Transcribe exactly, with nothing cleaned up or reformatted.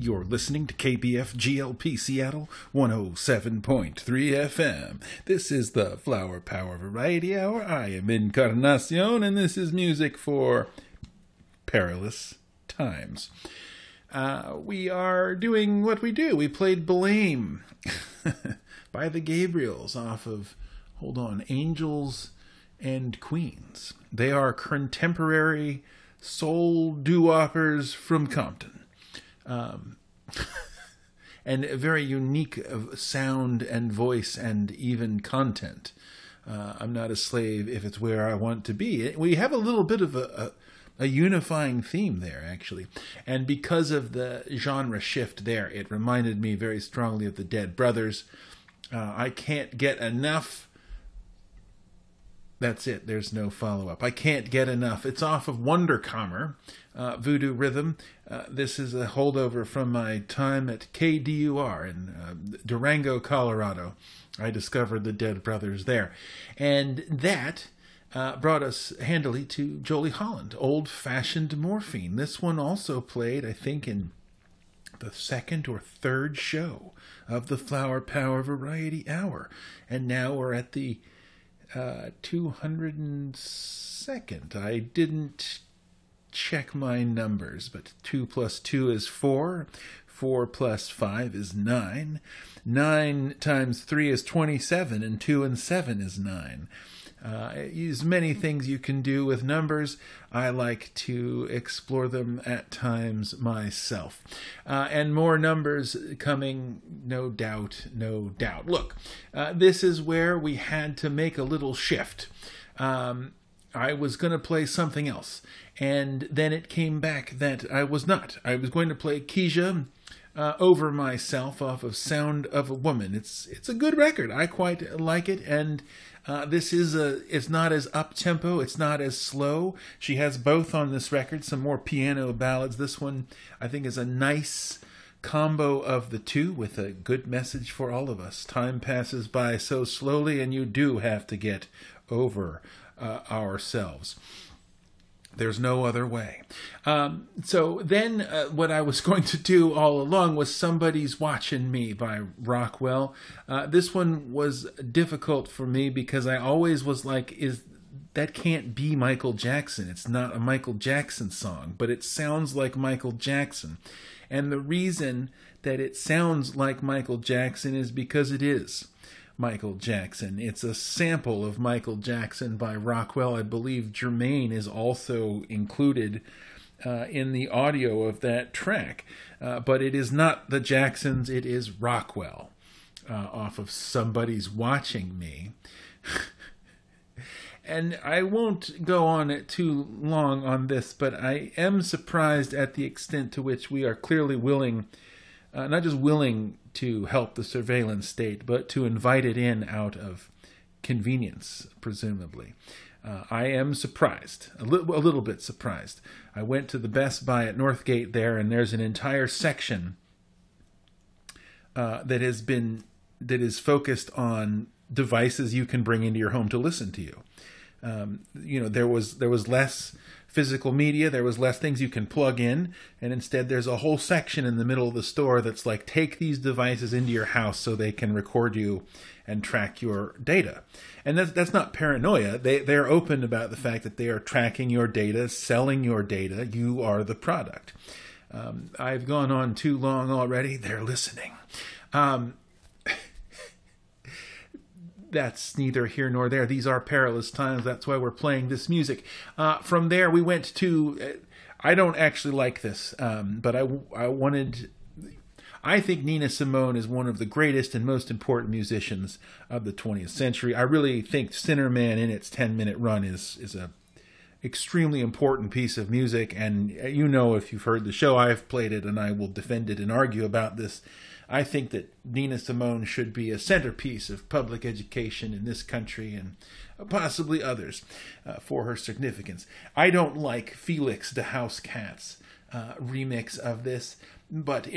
You're listening to K B F G L P Seattle one oh seven point three F M. This is the Flower Power Variety Hour. I am Encarnacion, and this is music for perilous times. Uh, we are doing what we do. We played Blame by the Gabriels off of, hold on, Angels and Queens. They are contemporary soul doo-woppers from Compton. Um, and a very unique of sound and voice and even content. Uh, I'm not a slave if it's where I want to be. We have a little bit of a, a, a unifying theme there, actually. And because of the genre shift there, it reminded me very strongly of the Dead Brothers. Uh, I can't get enough. That's it. There's no follow-up. I can't get enough. It's off of Wunderkammer, uh, Voodoo Rhythm. Uh, this is a holdover from my time at K D U R in uh, Durango, Colorado. I discovered the Dead Brothers there. And that uh, brought us handily to Jolie Holland, Old-Fashioned Morphine. This one also played, I think, in the second or third show of the Flower Power Variety Hour. And now we're at the Uh, two hundred second. I didn't check my numbers, but two plus two is four. Four plus five is nine. Nine times three is twenty-seven, and two and seven is nine. Uh, use many things you can do with numbers. I like to explore them at times myself. Uh, and more numbers coming, no doubt, no doubt. Look, uh, this is where we had to make a little shift. Um, I was going to play something else, and then it came back that I was not. I was going to play Keisha Uh, Over Myself off of Sound of a Woman. It's it's a good record. I quite like it, and uh, this is a. It's not as up tempo. It's not as slow. She has both on this record. Some more piano ballads. This one I think is a nice combo of the two with a good message for all of us. Time passes by so slowly, and you do have to get over uh, ourselves. There's no other way. Um, so then uh, what I was going to do all along was Somebody's Watching Me by Rockwell. Uh, this one was difficult for me because I always was like, is that can't be Michael Jackson. It's not a Michael Jackson song, but it sounds like Michael Jackson. And the reason that it sounds like Michael Jackson is because it is Michael Jackson. It's a sample of Michael Jackson by Rockwell. I believe Jermaine is also included uh, in the audio of that track. Uh, but it is not the Jacksons, it is Rockwell uh, off of Somebody's Watching Me. And I won't go on too long on this, but I am surprised at the extent to which we are clearly willing, uh, not just willing to help the surveillance state, but to invite it in out of convenience, presumably. Uh, I am surprised, a, li- a little bit surprised. I went to the Best Buy at Northgate there, and there's an entire section uh, that has been, that is focused on devices you can bring into your home to listen to you. Um, you know, there was there was less physical media, there was less things you can plug in, and instead there's a whole section in the middle of the store that's like, take these devices into your house so they can record you and track your data. And that's, that's not paranoia. They, they're open about the fact that they are tracking your data, selling your data. You are the product. Um, I've gone on too long already. They're listening. Um, That's neither here nor there. These are perilous times. That's why we're playing this music. Uh, from there, we went to... Uh, I don't actually like this, um, but I, I wanted... I think Nina Simone is one of the greatest and most important musicians of the twentieth century. I really think Sinner Man in its ten-minute run is is a extremely important piece of music. And you know, if you've heard the show, I've played it, and I will defend it and argue about this. I think that Nina Simone should be a centerpiece of public education in this country and possibly others uh, for her significance. I don't like Felix the House Cat's uh, remix of this, but